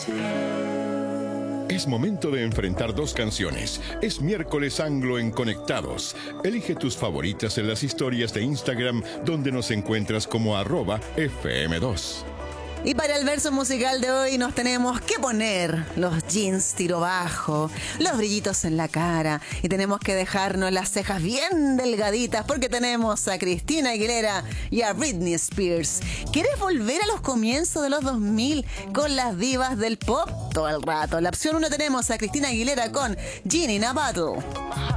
Es momento de enfrentar dos canciones. Es miércoles anglo en Conectados. Elige tus favoritas en las historias de Instagram, donde nos encuentras como @FM2. Y para el verso musical de hoy nos tenemos que poner los jeans tiro bajo, los brillitos en la cara y tenemos que dejarnos las cejas bien delgaditas porque tenemos a Cristina Aguilera y a Britney Spears. ¿Quieres volver a los comienzos de los 2000 con las divas del pop? Todo el rato. La opción 1 tenemos a Cristina Aguilera con Gin in a Bottle.